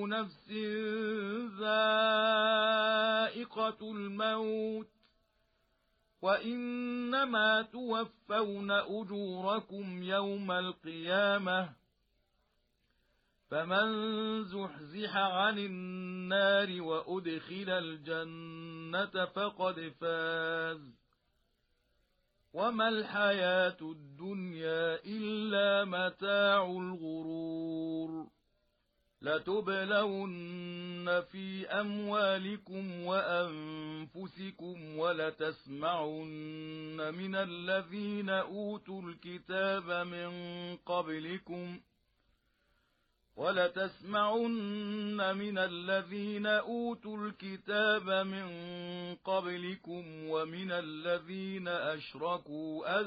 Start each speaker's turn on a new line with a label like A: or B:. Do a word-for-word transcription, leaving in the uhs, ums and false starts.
A: كل نفس ذائقة الموت وإنما توفون أجوركم يوم القيامة فمن زحزح عن النار وأدخل الجنة فقد فاز وما الحياة الدنيا إلا متاع الغرور لتبلون في أموالكم وأنفسكم ولتسمعن من الذين أوتوا الكتاب من قبلكم ولتسمعن من الذين أوتوا الكتاب من قبلكم ومن الذين أشركوا